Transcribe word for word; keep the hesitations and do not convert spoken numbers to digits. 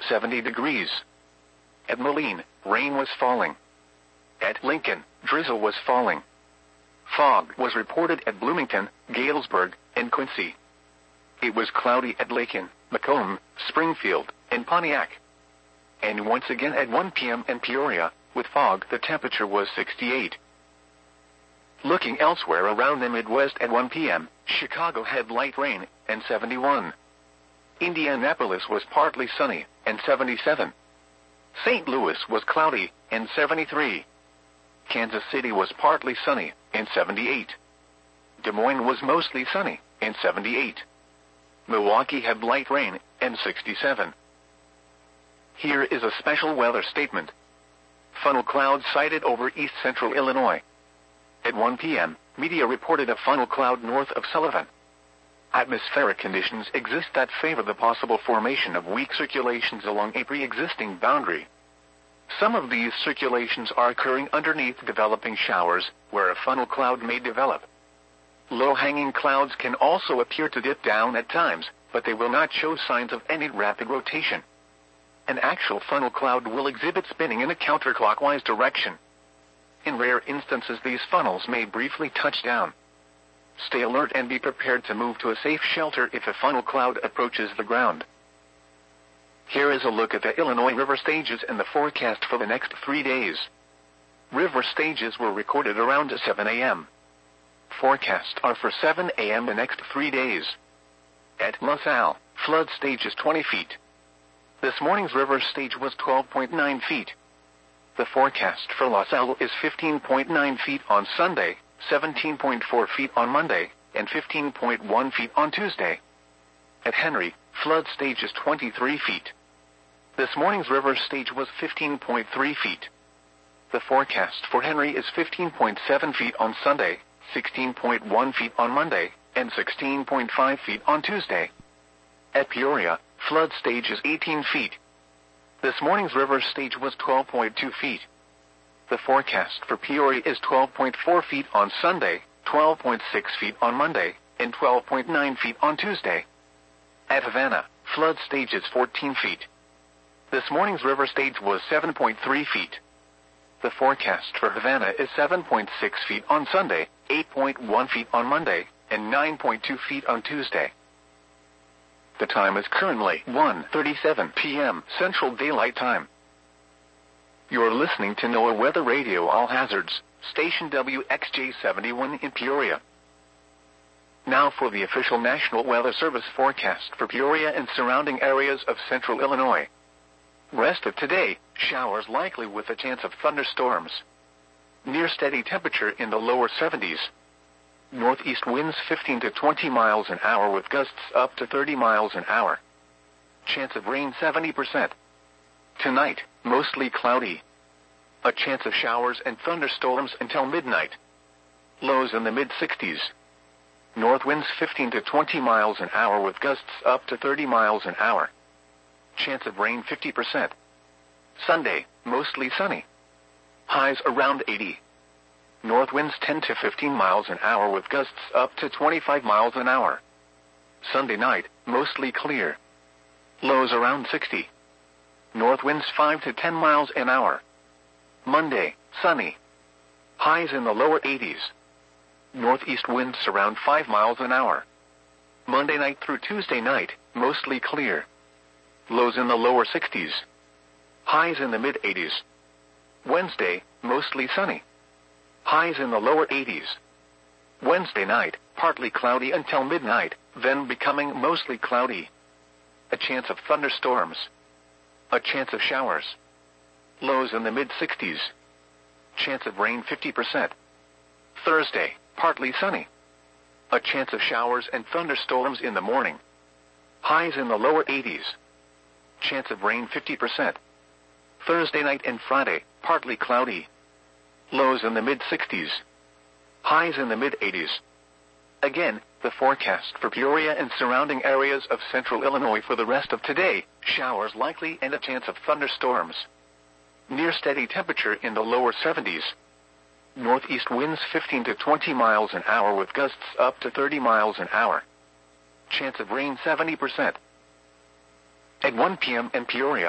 seventy degrees. At Moline, rain was falling. At Lincoln, drizzle was falling. Fog was reported at Bloomington, Galesburg, and Quincy. It was cloudy at Lakin, Macomb, Springfield, and Pontiac. And once again at one p m in Peoria, with fog the temperature was sixty-eight. Looking elsewhere around the Midwest at one p m, Chicago had light rain, and seventy-one. Indianapolis was partly sunny, and seventy-seven. Saint Louis was cloudy, and seventy-three. Kansas City was partly sunny, and seventy-eight. Des Moines was mostly sunny, and seventy-eight. Milwaukee had light rain, and sixty-seven. Here is a special weather statement. Funnel clouds sighted over east central Illinois. At one p m, media reported a funnel cloud north of Sullivan. Atmospheric conditions exist that favor the possible formation of weak circulations along a pre-existing boundary. Some of these circulations are occurring underneath developing showers, where a funnel cloud may develop. Low-hanging clouds can also appear to dip down at times, but they will not show signs of any rapid rotation. An actual funnel cloud will exhibit spinning in a counterclockwise direction. In rare instances, these funnels may briefly touch down. Stay alert and be prepared to move to a safe shelter if a funnel cloud approaches the ground. Here is a look at the Illinois river stages and the forecast for the next three days. River stages were recorded around seven a m Forecasts are for seven a m the next three days. At LaSalle, flood stage is twenty feet. This morning's river stage was twelve point nine feet. The forecast for LaSalle is fifteen point nine feet on Sunday, seventeen point four feet on Monday, and fifteen point one feet on Tuesday. At Henry, flood stage is twenty-three feet. This morning's river stage was fifteen point three feet. The forecast for Henry is fifteen point seven feet on Sunday, sixteen point one feet on Monday, and sixteen point five feet on Tuesday. At Peoria, flood stage is eighteen feet. This morning's river stage was twelve point two feet. The forecast for Peoria is twelve point four feet on Sunday, twelve point six feet on Monday, and twelve point nine feet on Tuesday. At Havana, flood stage is fourteen feet. This morning's river stage was seven point three feet. The forecast for Havana is seven point six feet on Sunday, eight point one feet on Monday, and nine point two feet on Tuesday. The time is currently one thirty-seven p m Central Daylight Time. You're listening to NOAA Weather Radio All Hazards, station W X J seventy-one in Peoria. Now for the official National Weather Service forecast for Peoria and surrounding areas of central Illinois. Rest of today, showers likely with a chance of thunderstorms. Near steady temperature in the lower seventies. Northeast winds fifteen to twenty miles an hour with gusts up to thirty miles an hour. Chance of rain seventy percent. Tonight, mostly cloudy. A chance of showers and thunderstorms until midnight. Lows in the mid-sixties. North winds fifteen to twenty miles an hour with gusts up to thirty miles an hour. Chance of rain fifty percent. Sunday, mostly sunny. Highs around eighty. North winds ten to fifteen miles an hour with gusts up to twenty-five miles an hour. Sunday night, mostly clear. Lows around sixty. North winds five to ten miles an hour. Monday, sunny. Highs in the lower eighties. Northeast winds around five miles an hour. Monday night through Tuesday night, mostly clear. Lows in the lower sixties. Highs in the mid-eighties. Wednesday, mostly sunny. Highs in the lower eighties. Wednesday night, partly cloudy until midnight, then becoming mostly cloudy. A chance of thunderstorms. A chance of showers. Lows in the mid-sixties. Chance of rain fifty percent. Thursday, partly sunny. A chance of showers and thunderstorms in the morning. Highs in the lower eighties. Chance of rain fifty percent. Thursday night and Friday, partly cloudy. Lows in the mid-sixties. Highs in the mid-eighties. Again, the forecast for Peoria and surrounding areas of central Illinois for the rest of today, showers likely and a chance of thunderstorms. Near steady temperature in the lower seventies. Northeast winds fifteen to twenty miles an hour with gusts up to thirty miles an hour. Chance of rain seventy percent. At one p m in Peoria,